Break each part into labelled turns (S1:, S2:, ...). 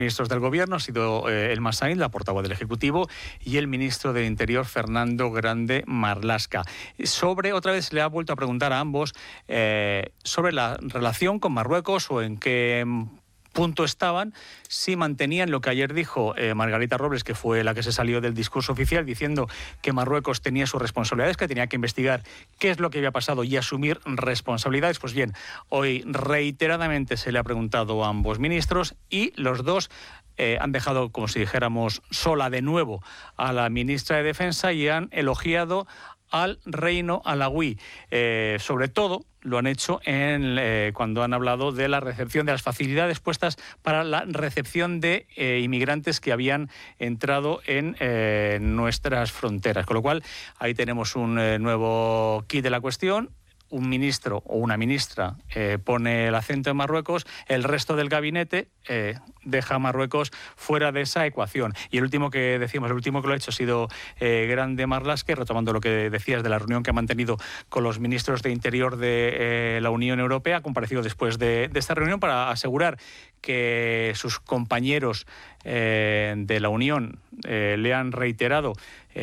S1: ministros del Gobierno ha sido Elma Sainz, la portavoz del Ejecutivo, y el ministro del Interior, Fernando Grande Marlaska. Otra vez le ha vuelto a preguntar a ambos sobre la relación con Marruecos o en qué punto estaban, si mantenían lo que ayer dijo Margarita Robles, que fue la que se salió del discurso oficial, diciendo que Marruecos tenía sus responsabilidades, que tenía que investigar qué es lo que había pasado y asumir responsabilidades. Pues bien, hoy reiteradamente se le ha preguntado a ambos ministros y los dos han dejado, como si dijéramos, sola de nuevo a la ministra de Defensa y han elogiado al reino alauí. Sobre todo lo han hecho cuando han hablado de la recepción, de las facilidades puestas para la recepción de inmigrantes que habían entrado en nuestras fronteras. Con lo cual, ahí tenemos un nuevo quid de la cuestión. Un ministro o una ministra pone el acento en Marruecos, el resto del gabinete deja a Marruecos fuera de esa ecuación. Y el último que decíamos, el último que lo ha hecho ha sido Grande Marlaska, retomando lo que decías de la reunión que ha mantenido con los ministros de Interior de la Unión Europea, ha comparecido después de esta reunión para asegurar que sus compañeros de la Unión le han reiterado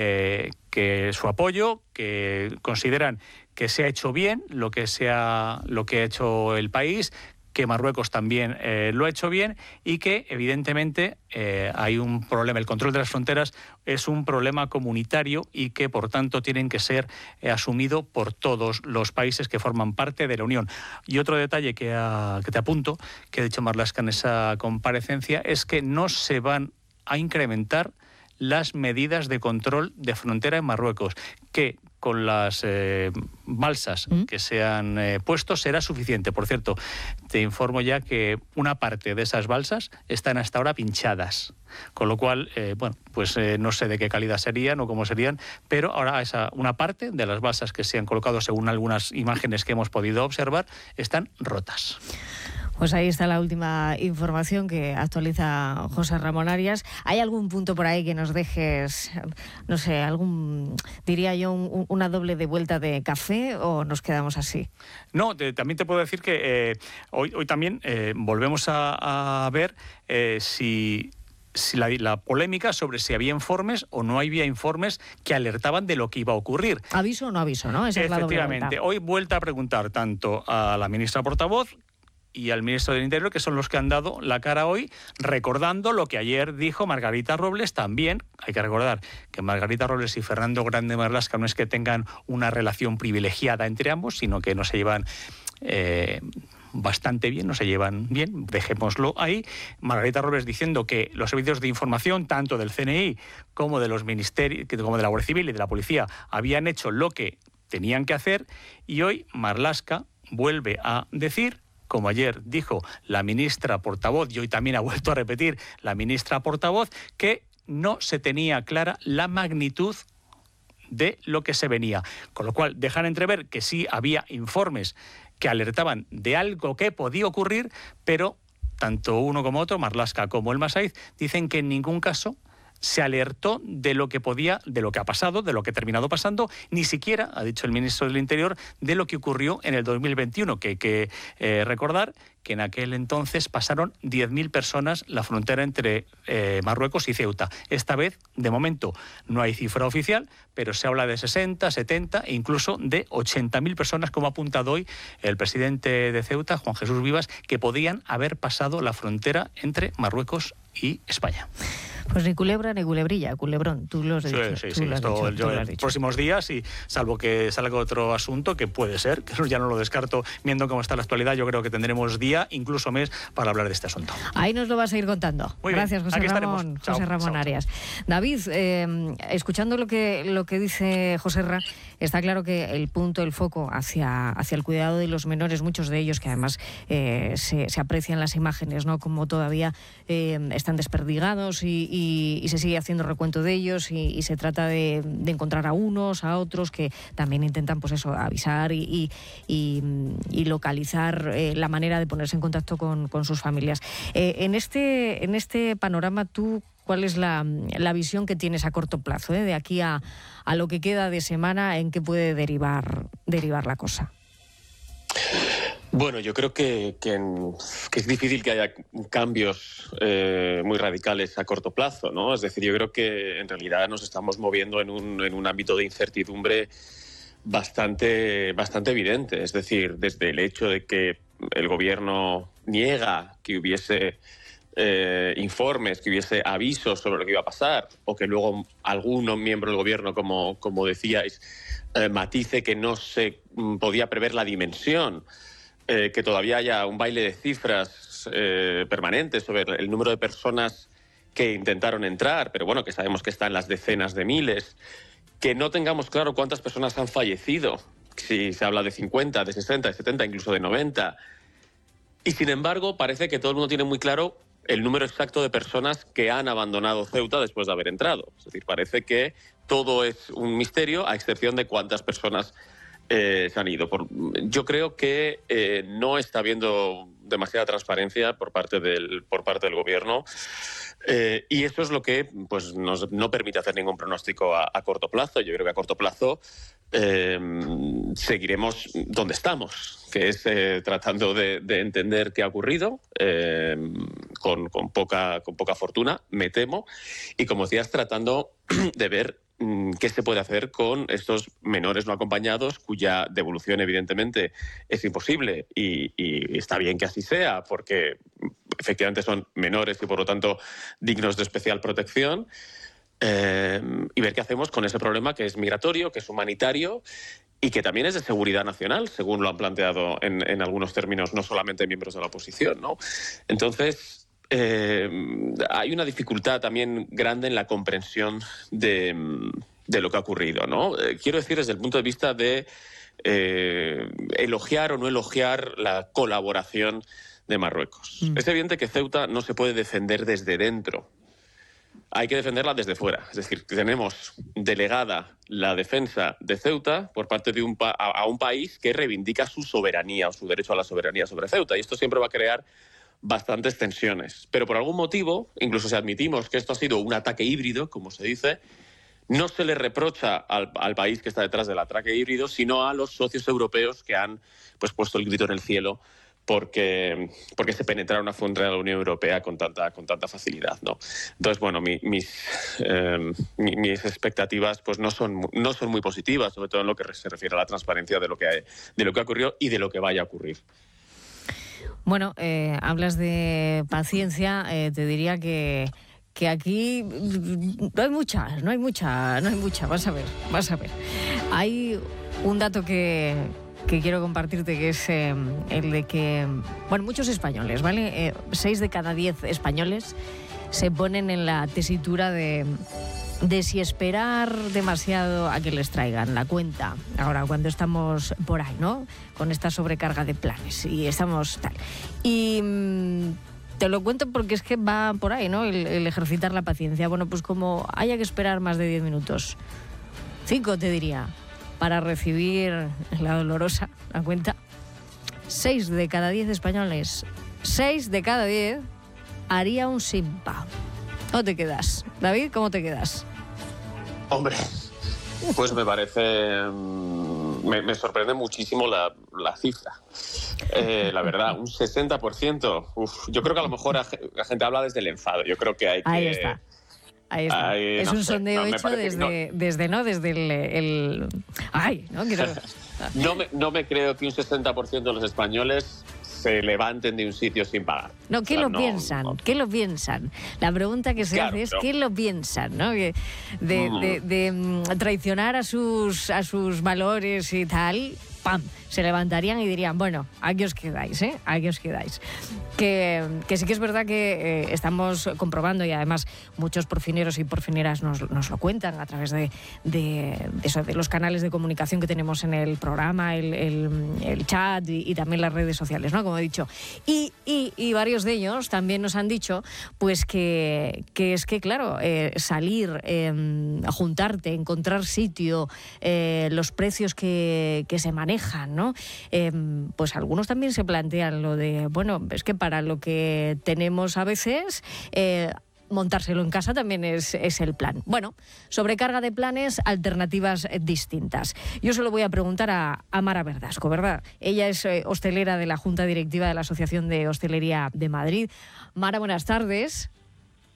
S1: que su apoyo, que consideran que se ha hecho bien lo que ha hecho el país, que Marruecos también lo ha hecho bien y que evidentemente hay un problema. El control de las fronteras es un problema comunitario y que por tanto tienen que ser asumido por todos los países que forman parte de la Unión. Y otro detalle que te apunto, que ha dicho Marlaska en esa comparecencia, es que no se van a incrementar las medidas de control de frontera en Marruecos, que con las balsas que se han puesto será suficiente. Por cierto, te informo ya que una parte de esas balsas están hasta ahora pinchadas, con lo cual, no sé de qué calidad serían o cómo serían, pero ahora una parte de las balsas que se han colocado, según algunas imágenes que hemos podido observar, están rotas.
S2: Pues ahí está la última información que actualiza José Ramón Arias. ¿Hay algún punto por ahí que nos dejes, no sé, una doble de vuelta de café o nos quedamos así?
S1: No, también te puedo decir que hoy también volvemos a ver si la polémica sobre si había informes o no había informes que alertaban de lo que iba a ocurrir.
S2: ¿Aviso o no aviso, no? Esa es la doble vuelta.
S1: Efectivamente, hoy vuelta a preguntar tanto a la ministra portavoz y al ministro del Interior, que son los que han dado la cara hoy, recordando lo que ayer dijo Margarita Robles. También hay que recordar que Margarita Robles y Fernando Grande Marlaska no es que tengan una relación privilegiada entre ambos, sino que no se llevan bastante bien, no se llevan bien, dejémoslo ahí. Margarita Robles diciendo que los servicios de información, tanto del CNI como de los ministerios, como de la Guardia Civil y de la Policía, habían hecho lo que tenían que hacer, y hoy Marlaska vuelve a decir, como ayer dijo la ministra portavoz, y hoy también ha vuelto a repetir la ministra portavoz, que no se tenía clara la magnitud de lo que se venía. Con lo cual, dejan entrever que sí había informes que alertaban de algo que podía ocurrir, pero tanto uno como otro, Marlaska como Elma Sainz, dicen que en ningún caso se alertó de lo que ha pasado, de lo que ha terminado pasando, ni siquiera, ha dicho el ministro del Interior, de lo que ocurrió en el 2021, que hay que recordar que en aquel entonces pasaron 10.000 personas la frontera entre Marruecos y Ceuta. Esta vez, de momento, no hay cifra oficial, pero se habla de 60, 70 e incluso de 80.000 personas, como ha apuntado hoy el presidente de Ceuta, Juan Jesús Vivas, que podían haber pasado la frontera entre Marruecos y España.
S2: Pues ni culebra ni culebrilla, culebrón, tú lo has dicho.
S1: Sí, esto en los próximos días, y salvo que salga otro asunto, que puede ser, que ya no lo descarto, viendo cómo está la actualidad, yo creo que tendremos día, incluso mes, para hablar de este asunto.
S2: Ahí nos lo vas a ir contando.
S1: Muy
S2: Gracias,
S1: bien.
S2: José Ramón Arias. David, escuchando lo que dice José Ra, está claro que el punto, el foco hacia el cuidado de los menores, muchos de ellos que además se aprecian las imágenes, ¿no? Como todavía están desperdigados y se sigue haciendo recuento de ellos y se trata de encontrar a unos, a otros que también intentan, pues eso, avisar y localizar la manera de ponerse en contacto con sus familias. En este panorama, tú, ¿cuál es la visión que tienes a corto plazo, de aquí a lo que queda de semana? ¿En qué puede derivar la cosa?
S3: Bueno, yo creo que es difícil que haya cambios muy radicales a corto plazo, ¿no? Es decir, yo creo que en realidad nos estamos moviendo en un ámbito de incertidumbre bastante evidente. Es decir, desde el hecho de que el gobierno niega que hubiese informes, que hubiese avisos sobre lo que iba a pasar, o que luego algún miembro del gobierno, como decíais, matice que no se podía prever la dimensión, que todavía haya un baile de cifras permanente sobre el número de personas que intentaron entrar, pero bueno, que sabemos que está en las decenas de miles, que no tengamos claro cuántas personas han fallecido, si se habla de 50, de 60, de 70, incluso de 90. Y sin embargo, parece que todo el mundo tiene muy claro el número exacto de personas que han abandonado Ceuta después de haber entrado. Es decir, parece que todo es un misterio, a excepción de cuántas personas se han ido. Yo creo que no está habiendo demasiada transparencia por parte del gobierno, y eso es lo que pues, no permite hacer ningún pronóstico a corto plazo. Yo creo que a corto plazo seguiremos donde estamos, que es tratando de entender qué ha ocurrido, con poca fortuna, me temo, y como decías, tratando de ver qué se puede hacer con estos menores no acompañados, cuya devolución evidentemente es imposible, y está bien que así sea, porque efectivamente son menores y por lo tanto dignos de especial protección, y ver qué hacemos con ese problema que es migratorio, que es humanitario y que también es de seguridad nacional, según lo han planteado en algunos términos no solamente miembros de la oposición, ¿no? Entonces, hay una dificultad también grande en la comprensión de lo que ha ocurrido, ¿no? Quiero decir, desde el punto de vista de elogiar o no elogiar la colaboración de Marruecos. Es evidente que Ceuta no se puede defender desde dentro. Hay que defenderla desde fuera. Es decir, tenemos delegada la defensa de Ceuta por parte de un país que reivindica su soberanía o su derecho a la soberanía sobre Ceuta. Y esto siempre va a crear bastantes tensiones. Pero por algún motivo, incluso si admitimos que esto ha sido un ataque híbrido, como se dice, no se le reprocha al país que está detrás del ataque híbrido, sino a los socios europeos que han pues, puesto el grito en el cielo porque se penetraron a fondo de la Unión Europea con tanta facilidad, ¿no? Entonces, bueno, mis expectativas pues no son muy positivas, sobre todo en lo que se refiere a la transparencia de lo que ha ocurrido y de lo que vaya a ocurrir.
S2: Bueno, hablas de paciencia, te diría que aquí no hay mucha, vas a ver. Hay un dato que quiero compartirte, que es el de que, bueno, muchos españoles, ¿vale? 6 de cada 10 españoles se ponen en la tesitura de si esperar demasiado a que les traigan la cuenta, ahora cuando estamos por ahí, ¿no? Con esta sobrecarga de planes y estamos tal. Y te lo cuento porque es que va por ahí, ¿no? El ejercitar la paciencia. Bueno, pues como haya que esperar más de 10 minutos, 5 te diría, para recibir la dolorosa, la cuenta, 6 de cada 10 españoles, 6 de cada 10 haría un simpa. ¿Cómo te quedas? David, ¿cómo te quedas?
S3: Hombre, pues me parece... Me sorprende muchísimo la cifra. La verdad, un 60%. Yo creo que a lo mejor la gente habla desde el enfado. Yo creo que hay que...
S2: Ahí está. Es un sondeo hecho desde el... ¡Ay! ¿no?
S3: No me creo que un 60% de los españoles se levanten de un sitio sin pagar.
S2: No, ¿qué lo piensan? No. ¿Qué lo piensan? La pregunta que se hace es ¿qué lo piensan? ¿No? De traicionar a sus valores y tal, ¡pam!, se levantarían y dirían, bueno, aquí os quedáis, ¿eh? Aquí os quedáis. Que sí que es verdad que estamos comprobando, y además muchos porfineros y porfineras nos lo cuentan a través de los canales de comunicación que tenemos en el programa, el chat y también las redes sociales, ¿no? Como he dicho. Y varios de ellos también nos han dicho pues que es que, claro, salir, juntarte, encontrar sitio, los precios que se manejan, ¿no? Pues algunos también se plantean lo de, bueno, es que para lo que tenemos a veces montárselo en casa también es el plan. Bueno, sobrecarga de planes, alternativas distintas. Yo se lo voy a preguntar a Mara Verdasco, ¿verdad? Ella es hostelera de la Junta Directiva de la Asociación de Hostelería de Madrid. Mara, buenas tardes.